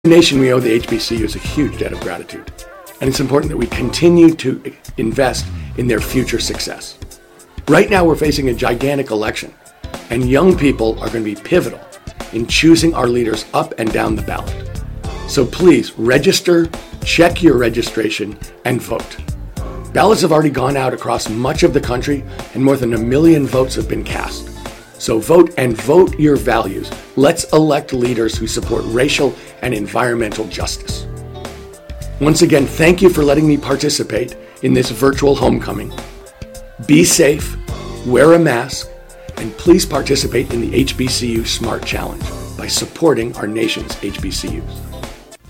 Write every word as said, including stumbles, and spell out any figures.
a nation, we owe the H B C Us a huge debt of gratitude, and it's important that we continue to invest in their future success. Right now, we're facing a gigantic election, and young people are going to be pivotal in choosing our leaders up and down the ballot. So please register, check your registration, and vote. Ballots have already gone out across much of the country, and more than a million votes have been cast. So vote and vote your values. Let's elect leaders who support racial and environmental justice. Once again, thank you for letting me participate in this virtual homecoming. Be safe, wear a mask, and please participate in the H B C U Smart Challenge by supporting our nation's H B C Us.